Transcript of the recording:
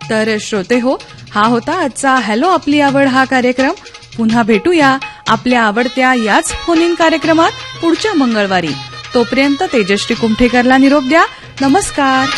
तर श्रोते हो, हा होता आजचा हॅलो आपली आवड हा कार्यक्रम. पुन्हा भेटूया आपल्या आवडत्या याच फोन इन कार्यक्रमात पुढच्या मंगळवारी. तोपर्यंत तेजश्री कुमठेकरला निरोप द्या. नमस्कार.